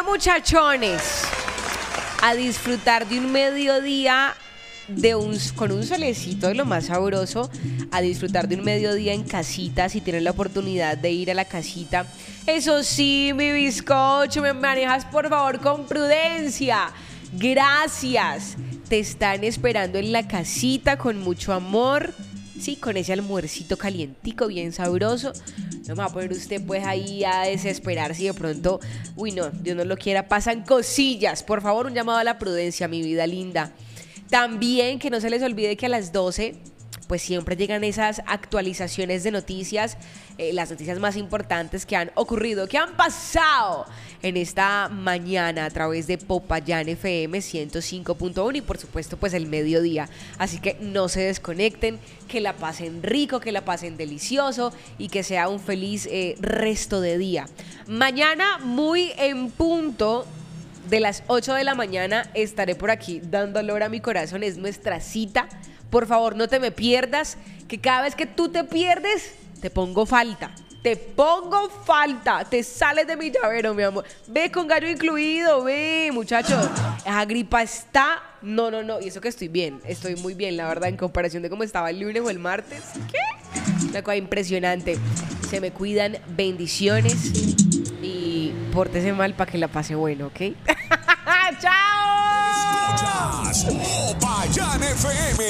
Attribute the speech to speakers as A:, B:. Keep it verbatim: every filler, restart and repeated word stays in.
A: Venga, muchachones, a disfrutar de un mediodía de un, con un solecito de lo más sabroso, a disfrutar de un mediodía en casita, si tienes la oportunidad de ir a la casita. Eso sí, mi bizcocho, me manejas por favor con prudencia. Gracias. Te están esperando en la casita con mucho amor. Sí, con ese almuercito calientico, bien sabroso. No me va a poner usted pues ahí a desesperar si de pronto, uy no, Dios no lo quiera, pasan cosillas. Por favor, un llamado a la prudencia, mi vida linda. También que no se les olvide que a las doce pues siempre llegan esas actualizaciones de noticias, eh, las noticias más importantes que han ocurrido, que han pasado en esta mañana a través de Popayán F M ciento cinco punto uno y por supuesto pues el mediodía. Así que no se desconecten, que la pasen rico, que la pasen delicioso y que sea un feliz eh, resto de día. Mañana muy en punto de las ocho de la mañana estaré por aquí dando olor a mi corazón, es nuestra cita. Por favor, no te me pierdas, que cada vez que tú te pierdes, te pongo falta. Te pongo falta. Te sales de mi llavero, mi amor. Ve con gallo incluido, ve, muchachos. Esa gripa está... No, no, no. Y eso que estoy bien. Estoy muy bien, la verdad, en comparación de cómo estaba el lunes o el martes. ¿Qué? Una cosa impresionante. Se me cuidan, bendiciones. Y pórtese mal para que la pase bueno, ¿ok? ¡Chao!
B: Escuchas Popayán F M.